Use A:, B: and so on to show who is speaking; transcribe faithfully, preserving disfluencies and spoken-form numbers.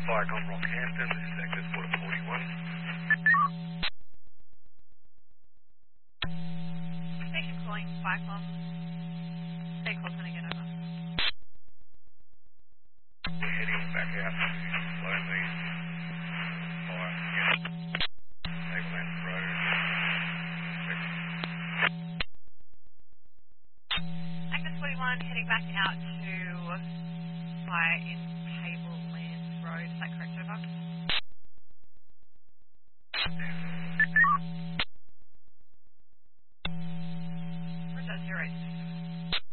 A: Viacom Rockhampton, this is Active Quarter forty-one.
B: Station calling Viacom. Stay close when I get over.
A: We're heading back out to Lonely Fire, yeah, Tableland Road.
B: Angus forty-one heading back out to Fire in